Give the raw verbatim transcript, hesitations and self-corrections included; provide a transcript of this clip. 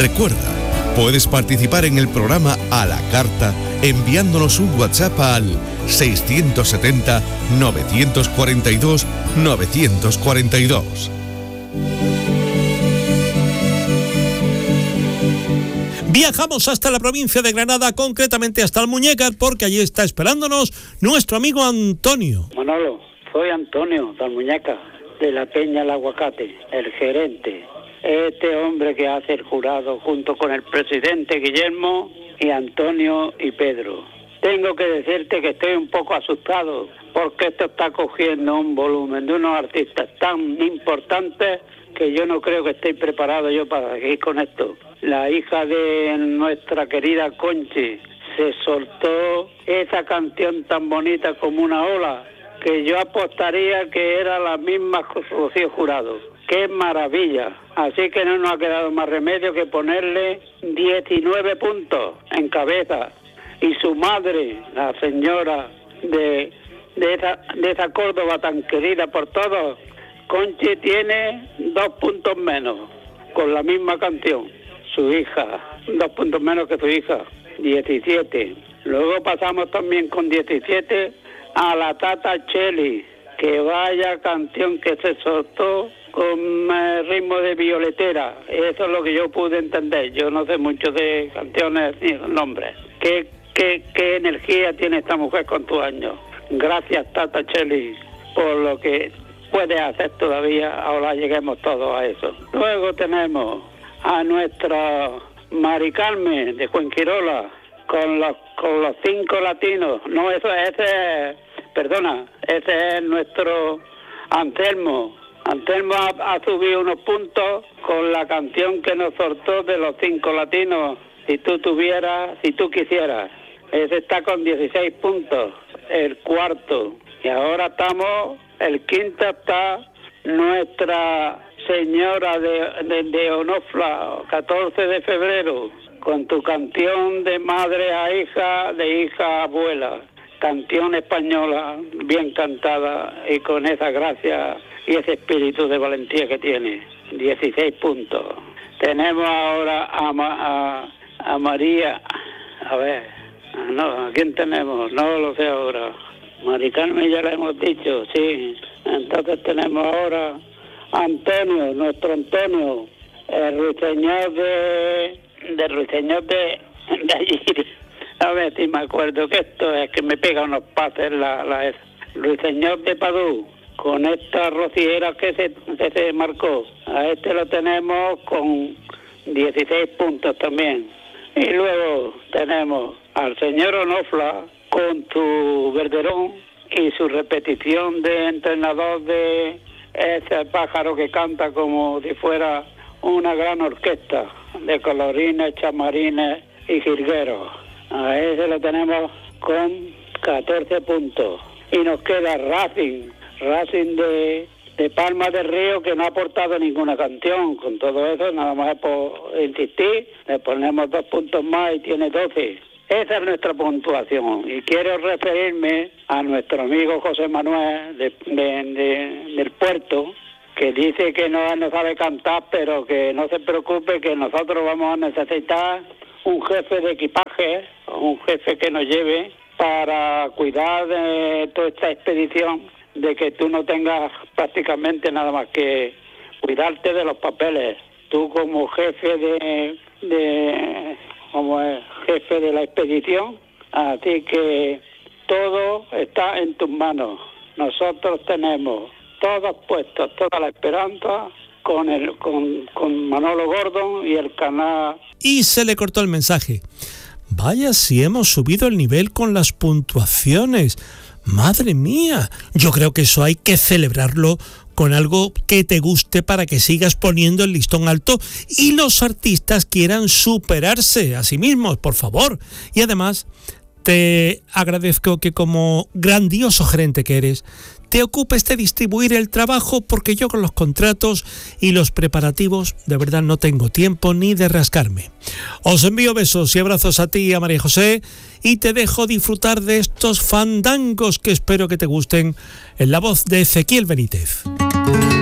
Recuerda, puedes participar en el programa a la carta enviándonos un WhatsApp al seiscientos setenta, novecientos cuarenta y dos, novecientos cuarenta y dos. Viajamos hasta la provincia de Granada, concretamente hasta Almuñécar, porque allí está esperándonos nuestro amigo Antonio. Manolo, soy Antonio de Almuñécar, de la Peña El Aguacate, el gerente. Este hombre que hace el jurado junto con el presidente Guillermo y Antonio y Pedro. Tengo que decirte que estoy un poco asustado porque esto está cogiendo un volumen de unos artistas tan importantes que yo no creo que esté preparado yo para seguir con esto. La hija de nuestra querida Conchi se soltó esa canción tan bonita como una ola, que yo apostaría que era la misma Rocío Jurado. ¡Qué maravilla! Así que no nos ha quedado más remedio que ponerle diecinueve puntos en cabeza. Y su madre, la señora de, de, esa, de esa Córdoba tan querida por todos, Conchi, tiene dos puntos menos con la misma canción. Su hija, dos puntos menos que su hija, diecisiete. Luego pasamos también con diecisiete a la Tata Cheli, que vaya canción que se soltó con eh, ritmo de violetera. Eso es lo que yo pude entender. Yo no sé mucho de canciones ni nombres. ¿Qué, qué, qué energía tiene esta mujer con tu año? Gracias, Tata Cheli, por lo que puedes hacer todavía. Ahora lleguemos todos a eso. Luego tenemos a nuestra Mari Carmen de Fuengirola con los con los cinco latinos. No, eso ese perdona, ese es nuestro Anselmo. Anselmo ha, ha subido unos puntos con la canción que nos soltó de los cinco latinos. Si tú tuvieras, si tú quisieras. Ese está con dieciséis puntos, el cuarto. Y ahora estamos, el quinto está nuestra señora de, de, de Onofla, catorce de febrero, con tu canción de madre a hija, de hija a abuela. Canción española, bien cantada y con esa gracia y ese espíritu de valentía que tiene. dieciséis puntos. Tenemos ahora a, a, a María, a ver, no, ¿a quién tenemos? No lo sé ahora. Mari Carmen ya la hemos dicho, sí. Entonces tenemos ahora a Antonio, nuestro Antonio, el ruiseñor de, de ruiseñor de, de allí. A ver si me acuerdo que esto es que me pega unos pases la, la el ruiseñor de Padú, con esta rociera que se, que se marcó. A este lo tenemos con dieciséis puntos también. Y luego tenemos al señor Onofla con su Verderón y su repetición de entrenador de ese pájaro que canta como si fuera una gran orquesta de colorines, chamarines y jilgueros. A ese lo tenemos con catorce puntos. Y nos queda Racing, Racing de, de Palma del Río, que no ha aportado ninguna canción. Con todo eso, nada más por insistir, le ponemos dos puntos más y tiene doce. Esa es nuestra puntuación. Y quiero referirme a nuestro amigo José Manuel de, de, de, del Puerto, que dice que no, no sabe cantar, pero que no se preocupe, que nosotros vamos a necesitar un jefe de equipaje, un jefe que nos lleve para cuidar de toda esta expedición, de que tú no tengas prácticamente nada más que cuidarte de los papeles. Tú como jefe de, de como es, jefe de la expedición, así que todo está en tus manos. Nosotros tenemos todos puestos, toda la esperanza con el con, con Manolo Gordon y el canal. Y se le cortó el mensaje. Vaya si hemos subido el nivel con las puntuaciones. Madre mía, yo creo que eso hay que celebrarlo con algo que te guste para que sigas poniendo el listón alto y los artistas quieran superarse a sí mismos, por favor. Y además, te agradezco que como grandioso gerente que eres, te ocupes de distribuir el trabajo, porque yo con los contratos y los preparativos de verdad no tengo tiempo ni de rascarme. Os envío besos y abrazos a ti y a María José y te dejo disfrutar de estos fandangos que espero que te gusten en la voz de Ezequiel Benítez.